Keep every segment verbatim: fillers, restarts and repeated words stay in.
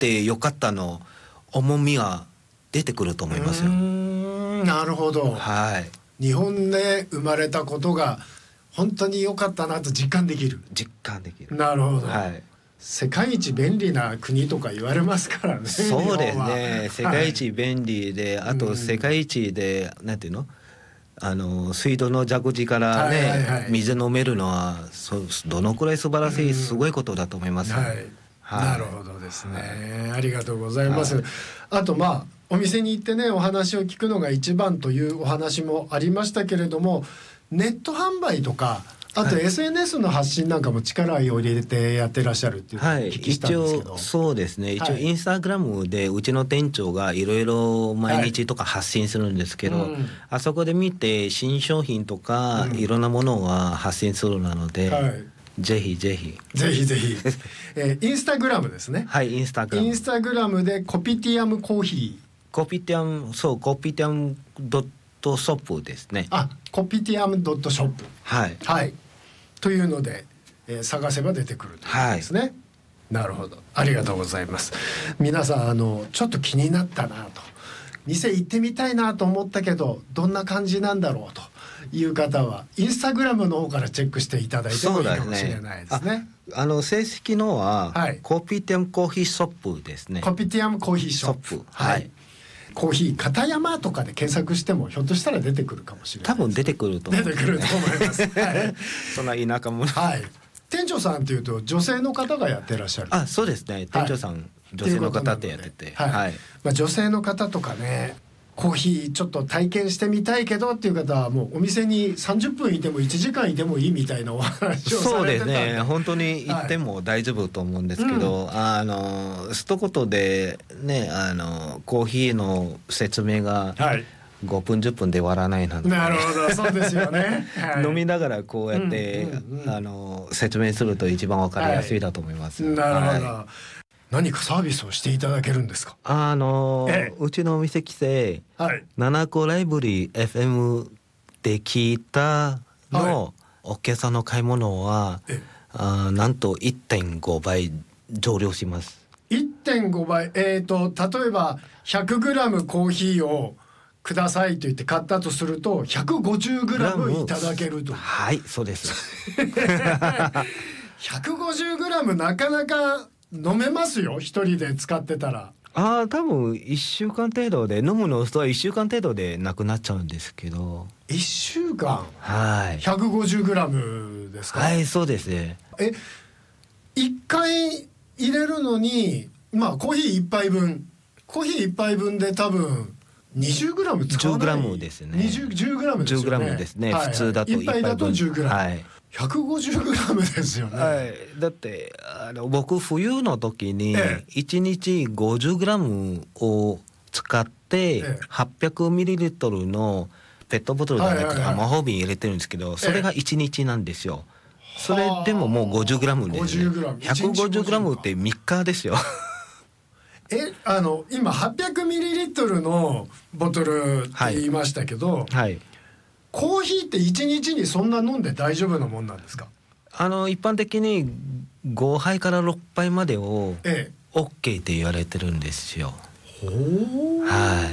ってよかったの重みが出てくると思いますよ。 うーん、なるほど。 はい。 日本で生まれたことが本当に良かったなと実感できる。 実感できる。 なるほど。 はい。 世界一便利な国とか言われますからね。 そうですね。世界一はい、 便利で、あとうん世界一でなんていうの、あの水道の蛇口からね、 はいはいはい、 水飲めるのはそどのくらい素晴らしい、すごいことだと思います。 はいはい、 なるほどですね、はい、ありがとうございます、 はい、 あとまあお店に行ってねお話を聞くのが一番というお話もありましたけれども、ネット販売とかあと エスエヌエス の発信なんかも力を入れてやってらっしゃるっていうお聞きしたんですけど、 はい、一応そうですね、一応はい、 インスタグラムでうちの店長がいろいろ毎日とか発信するんですけど、はい、うん、あそこで見て新商品とかいろんなものが発信するなので、はい、ぜひぜひぜひぜひ、えー、インスタグラムですね。 はい、インスタグラム。 インスタグラムでコピティアムコーヒー。 コピティアム、そう、コピティアムドットショップですね。 あ、コピティアムドットショップ。 はい。 はい。というので、えー、探せば出てくるということですね。はい、なるほど。ありがとうございます。皆さんあのちょっと気になったなと、店行ってみたいなと思ったけどどんな感じなんだろうという方はインスタグラムの方からチェックしていただいてもいいかもしれないですね。 あの正式のは、 はい、 コピティアムコーヒーショップですね。 コピティアムコーヒーショップ。はい。はい、コーヒー片山とかで検索してもひょっとしたら出てくるかもしれない、ね。多分出てくると思う。 出てくると思います。はい、 そんな田舎者。 はい。店長さんっていうと女性の方がやってらっしゃる。 あ、そうですね。店長さん、はい、女性の方ってやってて、 はい。はい、まあ女性の方とかね。コーヒーちょっと体験してみたいけどっていう方はもうお店にさんじゅっぷんいてもいちじかんいてもいいみたいなお話をされてたんで。そうですね。本当に行っても大丈夫と思うんですけど、はい、うん、あの一言でね、あのコーヒーの説明がごふんじゅっぷんで終わらないなので、 なるほど、そうですよね。はい、 飲みながらこうやって、うんうんうん、あの説明すると一番わかりやすいだと思います。 はい、なるほど。はい、何かサービスをしていただけるんですか。 あのーええ、うちのお店来て、はい、ナナコライブリー エフエム で聞いたのお客さんの買い物は、ええ、あなんと いってんごばい増量します。 いってんごばい、えーと例えば ひゃくグラム コーヒーをくださいと言って買ったとすると ひゃくごじゅうグラム いただけると。 はい、そうです。 ひゃくごじゅうグラム なかなか飲めますよ、一人で使ってたら。 ああ、多分いっしゅうかん程度で、飲むの人はいっしゅうかん程度でなくなっちゃうんですけど。 いっしゅうかん、 はい、 ひゃくごじゅうグラム ですか。 はい、そうですね。 え、いっかい入れるのにまあコーヒーいっぱいぶん、コーヒーいっぱいぶんで多分にじゅうグラム使わない。 じゅうグラムですね。 じゅうグラムですよね。 じゅうグラムですね。はいはい、普通だといっぱいだと じゅうグラム。はい、ひゃくごじゅうグラム ですよね。 はい、だってあの僕冬の時にいちにち ごじゅうグラム を使ってはっぴゃくミリリットル のペットボトルじゃなくて魔法瓶入れてるんですけど、それがいちにちなんですよ。それでももう ごじゅうグラム ですね。ひゃくごじゅうグラム ってみっかですよ。 え、あの今 はっぴゃくミリリットル のボトルって言いましたけど、はいはい、コーヒーっていちにちにそんな飲んで大丈夫なもんなんですか。あの一般的にごはいからろっぱいまでを OK って言われてるんですよ。 ほー、はい、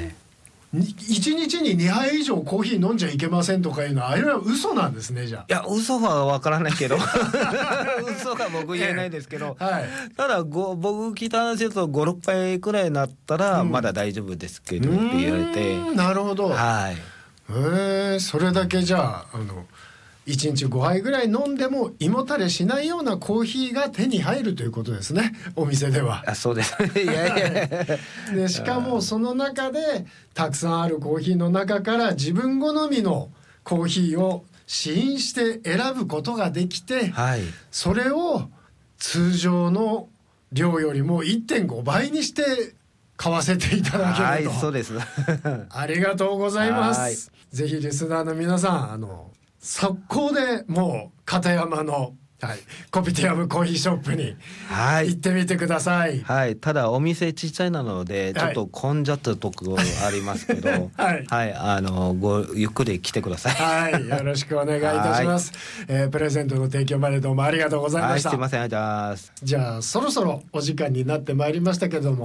いちにちににはい以上コーヒー飲んじゃいけませんとかいうのはあれは嘘なんですね。じゃあ、 いや嘘は分からないけど嘘が僕言えないですけど、ええ、はい、ただご僕聞いた話だとごろっぱいくらいになったらまだ大丈夫ですけど、うん、って言われて。 なるほど。 はい、 へえ、それだけじゃあ、あのいちにちごはいぐらい飲んでも胃もたれしないようなコーヒーが手に入るということですね、お店では。 あ、そうです。いやいやでしかもその中でたくさんあるコーヒーの中から自分好みのコーヒーを試飲して選ぶことができて、はい、それを通常の量よりも いってんごばいにして買わせていただけると。 はい、そうです。 ありがとうございます。ぜひリスナーの皆さん、あの速攻でもう片山の、はい、コピティアムコーヒーショップに行ってみてください。 はい、ただお店ちっちゃいなのでちょっと混んじゃったところありますけど、はい、はい、あのごゆっくり来てください。 はい、よろしくお願いいたします。えー、プレゼントの提供までどうもありがとうございました。 はい、すいません。じゃあじゃあそろそろお時間になってまいりましたけども。